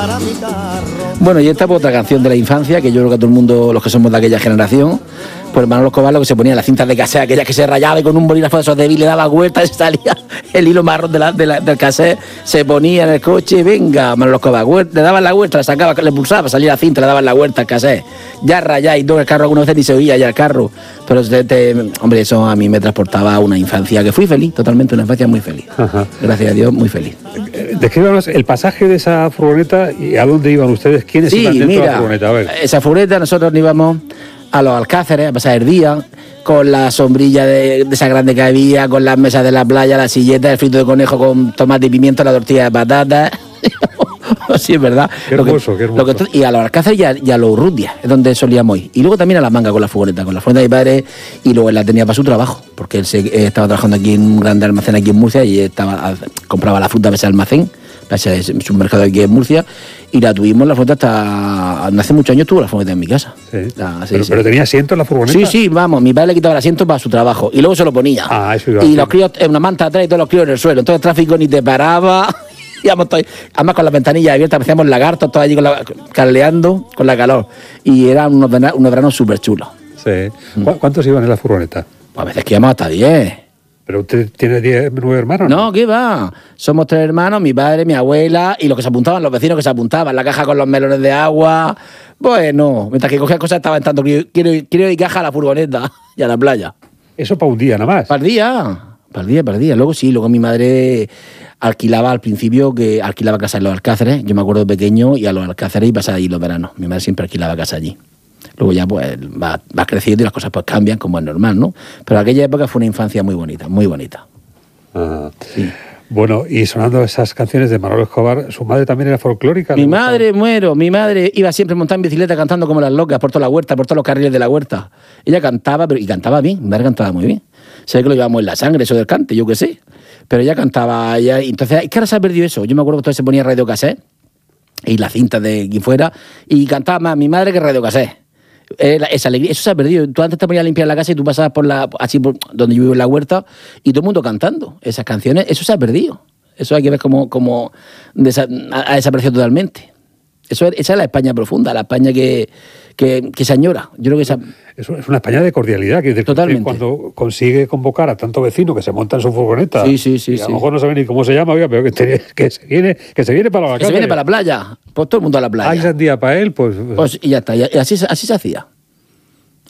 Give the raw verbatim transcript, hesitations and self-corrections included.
Bueno, y esta es otra canción de la infancia, que yo creo que a todo el mundo, los que somos de aquella generación, pues Manolo Escobar, lo que se ponía las cintas de cassette, aquellas que se rayaba y con un bolígrafo de esos débiles le daba vueltas y salía el hilo marrón de la, de la, del cassette, se ponía en el coche, venga, Manolo Escobar, le daban la vuelta, le sacaba, le pulsaba, salía la cinta, le daban la vuelta al cassette, ya rayá y todo el carro, algunas veces ni se oía ya el carro, pero te, te, hombre, eso a mí me transportaba a una infancia que fui feliz, totalmente una infancia muy feliz. Ajá. Gracias a Dios, muy feliz. Descríbanos el pasaje de esa furgoneta y a dónde iban ustedes, quiénes sí, iban dentro mira, de la furgoneta. A ver. Esa furgoneta nosotros nos íbamos a los Alcáceres a pasar el día con la sombrilla de, de esa grande que había, con las mesas de la playa, la silleta, el frito de conejo con tomate y pimiento, la tortilla de patatas. Sí, es verdad. Qué hermoso, lo que, qué hermoso. Lo que, y a los Alcáceres y a, y a los Urrutia, es donde solíamos ir. Y luego también a la Manga con la furgoneta, con la furgoneta de mi padre, y luego él la tenía para su trabajo, porque él se, eh, estaba trabajando aquí en un grande almacén aquí en Murcia y estaba, compraba la fruta para ese almacén, para ese supermercado aquí en Murcia, y la tuvimos la furgoneta hasta... Hace muchos años tuvo la furgoneta en mi casa. Sí. La, sí, pero, sí. pero tenía asiento en la furgoneta. Sí, sí, vamos, mi padre le quitaba el asiento para su trabajo y luego se lo ponía. Ah, eso iba y a los críos, en una manta atrás y todos los críos en el suelo. Entonces el tráfico ni te paraba. Íbamos todos, además con las ventanillas abiertas, hacíamos lagartos todos allí con la, caldeando con la calor. Y eran unos, unos veranos súper chulos. Sí. ¿Cu- ¿Cuántos iban en la furgoneta? A veces que íbamos hasta diez. ¿Pero usted tiene diez, nueve hermanos? No, ¿qué va? Somos tres hermanos, mi padre, mi abuela y los que se apuntaban, los vecinos que se apuntaban, la caja con los melones de agua. Bueno, mientras que cogía cosas estaban tanto, quiero, quiero, quiero ir caja a la furgoneta y a la playa. Eso para un día nada más. Para el día, para el día, para el día. Luego sí, luego mi madre alquilaba al principio, que alquilaba casa en los Alcáceres, yo me acuerdo de pequeño, y a los Alcáceres y pasaba allí los veranos. Mi madre siempre alquilaba casa allí. Luego ya pues vas va creciendo y las cosas pues cambian, como es normal, ¿no? Pero aquella época fue una infancia muy bonita, muy bonita. Ajá. Sí. Bueno, y sonando esas canciones de Manolo Escobar, ¿su madre también era folclórica? Mi madre, muero, mi madre iba siempre montada en bicicleta cantando como las locas por toda la huerta, por todos los carriles de la huerta. Ella cantaba, pero y cantaba bien, mi madre cantaba muy bien. Sé que lo llevamos en la sangre, eso del cante, yo qué sé. Pero ella cantaba, ella, entonces, es que ahora se ha perdido eso. Yo me acuerdo que entonces se ponía radio cassette y la cinta de quien fuera, y cantaba más mi madre que radio cassette. Eh, esa alegría, eso se ha perdido. Tú antes te ponías a limpiar la casa y tú pasabas por la, así por donde yo vivo en la huerta, y todo el mundo cantando esas canciones. Eso se ha perdido. Eso hay que ver cómo, cómo desa, ha desaparecido totalmente. Eso, esa es la España profunda, la España que, que, que se añora. Yo creo que esa... Es una España de cordialidad, que totalmente. Cuando consigue convocar a tanto vecino que se monta en su furgoneta, sí, sí, sí, y a lo sí. mejor no sabe ni cómo se llama, oiga, pero que, te, que, se viene, que se viene para la que casa. se viene para la playa, pues todo el mundo a la playa. Hay sandía para él, pues... pues y ya está, y así, así se hacía.